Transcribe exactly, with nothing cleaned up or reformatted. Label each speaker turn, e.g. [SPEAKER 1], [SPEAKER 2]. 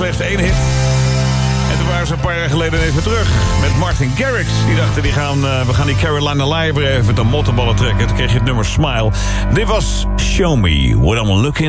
[SPEAKER 1] slechts één hit. En toen waren ze een paar jaar geleden even terug met Martin Garrix. Die dachten, die gaan, uh, we gaan die Carolina Live weer even de mottenballen trekken. Toen kreeg je het nummer Smile. Dit was Show Me What I'm Looking